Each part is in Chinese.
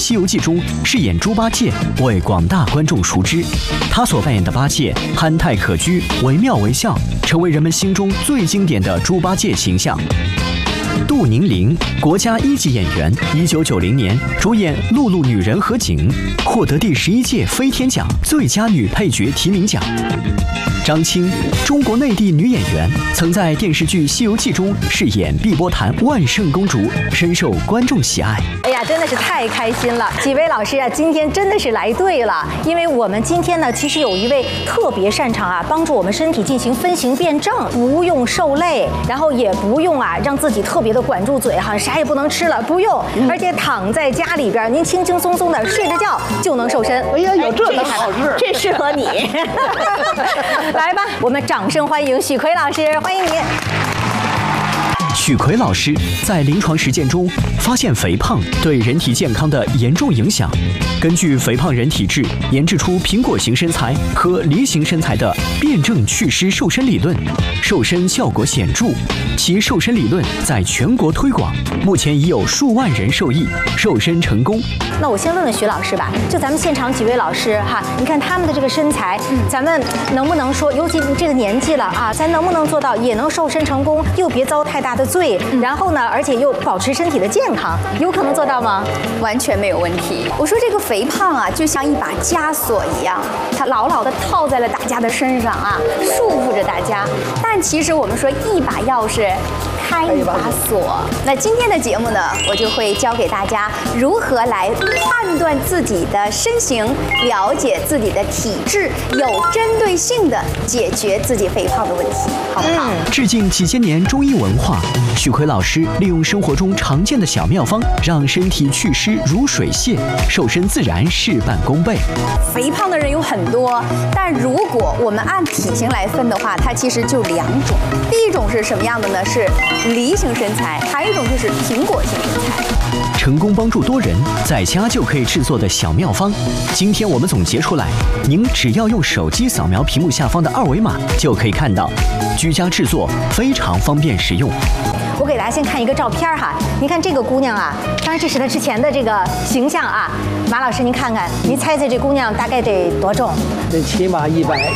西游记》中饰演猪八戒，为广大观众熟知。他所扮演的八戒憨态可掬，惟妙惟肖，成为人们心中最经典的猪八戒形象。杜宁玲，国家1级演员，1990年主演《露露女人和景》，获得第11届飞天奖最佳女配角提名奖。张青，中国内地女演员，曾在电视剧《西游记》中饰演碧波潭万圣公主，深受观众喜爱。 哎呀，真的是太开心了！几位老师啊，今天真的是来对了，因为我们今天呢，其实有一位特别擅长帮助我们身体进行分型辩证，不用受累，然后也不用让自己特别的管住嘴，好像啥也不能吃了，不用，而且躺在家里边，您轻轻松松的睡着觉就能瘦身。 哎呀，有这个好事， 这适合你。来吧，我们掌声欢迎许奎老师，欢迎你。 许奎老师在临床实践中发现肥胖对人体健康的严重影响，根据肥胖人体质研制出苹果型身材和梨形身材的辩证祛湿瘦身理论，瘦身效果显著，其瘦身理论在全国推广，目前已有数万人受益，瘦身成功。 那我先问问徐老师吧，就咱们现场几位老师你看他们的这个身材，咱们能不能说，尤其这个年纪了咱能不能做到也能瘦身成功，又别遭太大的罪，然后呢，而且又保持身体的健康，有可能做到吗？ 完全没有问题。我说这个肥胖就像一把枷锁一样，它牢牢地套在了大家的身上束缚着大家。但其实我们说一把钥匙开一把锁。那今天的节目呢，我就会教给大家如何来判断自己的身形，了解自己的体质，有针对性的解决自己肥胖的问题，好不好？ 致敬几千年中医文化，许奎老师利用生活中常见的小妙方，让身体祛湿如水泄，瘦身自然事半功倍。 肥胖的人有很多，但如果我们按体型来分的话，它其实就2种。第一种是什么样的呢？是梨形身材，还有一种就是苹果型身材。 成功帮助多人在家就可以制作的小妙方，今天我们总结出来，您只要用手机扫描屏幕下方的2维码就可以看到，居家制作非常方便实用。 我给大家先看一个照片您看这个姑娘当然这是她之前的这个形象马老师您看看，您猜猜这姑娘大概得多重？ 这起码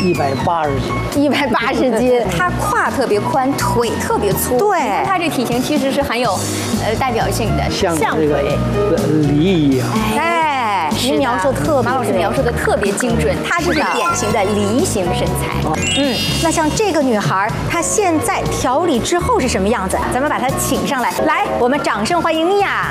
180斤。 180斤， 她胯特别宽，腿特别粗。 对， 她这体型其实是很有代表性的， 像这个梨一样。 您描述马老师描述的特别精准，她就是典型的梨形身材。 那像这个女孩，她现在调理之后是什么样子？咱们把她请上来，来，我们掌声欢迎妮娅。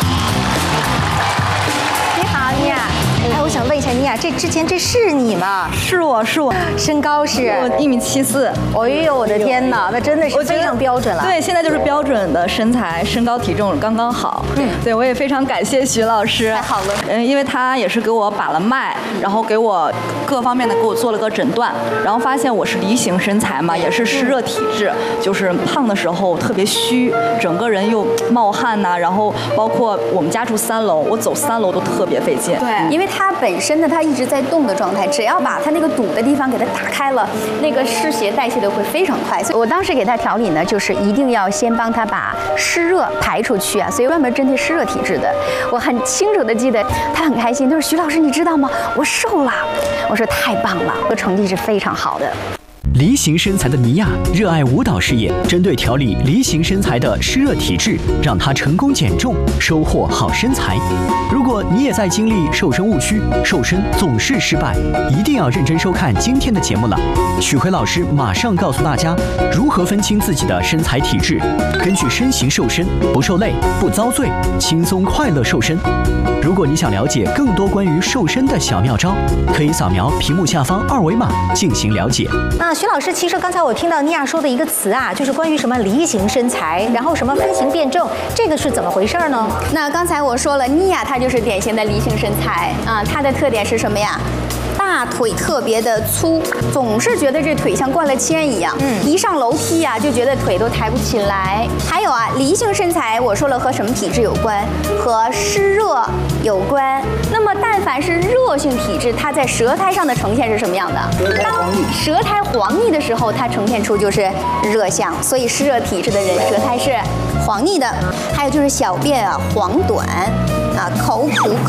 你好，妮娅。我想问一下妮娅，这之前这是你吗？ 是我。 身高是我1.74米。 哎呦，我的天哪，那真的是非常标准了。 对，现在就是标准的身材，身高体重刚刚好。对，我也非常感谢徐老师。 太好了。 因为他也是给我把了脉，然后给我各方面的给我做了个诊断，然后发现我是梨形身材嘛，也是湿热体质，就是胖的时候特别虚，整个人又冒汗然后包括我们家住3楼，我走3楼都特别费劲。 对，因为它本身呢，它一直在动的状态，只要把它那个堵的地方给它打开了，那个湿邪代谢的会非常快。所以我当时给他调理呢，就是一定要先帮他把湿热排出去所以专门针对湿热体质的。我很清楚的记得他很开心，他说：“徐老师，你知道吗？我瘦了。”我说：“太棒了，我的成绩是非常好的。” 梨形身材的妮娅热爱舞蹈事业，针对调理梨形身材的湿热体质，让她成功减重，收获好身材。如果你也在经历瘦身误区，瘦身总是失败，一定要认真收看今天的节目了。许奎老师马上告诉大家如何分清自己的身材体质，根据身形瘦身，不受累，不遭罪，轻松快乐瘦身。如果你想了解更多关于瘦身的小妙招，可以扫描屏幕下方2维码进行了解。 那徐老师，其实刚才我听到妮娅说的一个词就是关于什么梨形身材，然后什么分型辩证，这个是怎么回事呢？ 那刚才我说了，妮娅她就是典型的梨形身材她的特点是什么呀？大腿特别的粗，总是觉得这腿像灌了铅一样，一上楼梯就觉得腿都抬不起来。还有梨形身材，我说了和什么体质有关？和湿热有关。那么但凡是热性体质，它在舌苔上的呈现是什么样的？当舌苔黄腻的时候，它呈现出就是热象。所以湿热体质的人舌苔是黄腻的。还有就是小便黄短口苦。